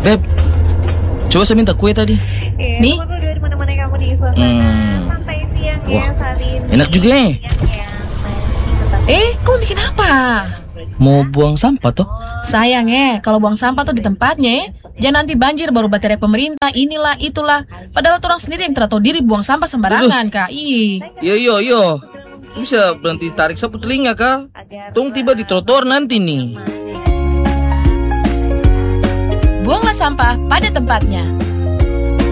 Beb, coba saya minta kue tadi. Nih. Di mana-mana kamu di suasana santai siang Wah, ya saat ini. enak juga ya. Kamu bikin apa? Mau buang sampah toh? Sayang kalau buang sampah tuh di tempatnya jangan nanti banjir baru baterai pemerintah, inilah, itulah. Padahal orang sendiri yang tidak tahu diri buang sampah sembarangan, Kak. Ih. Yo. Bisa berhenti tarik sapu telinga, Kak. Tunggu tiba di trotoar nanti nih. Buanglah sampah pada tempatnya.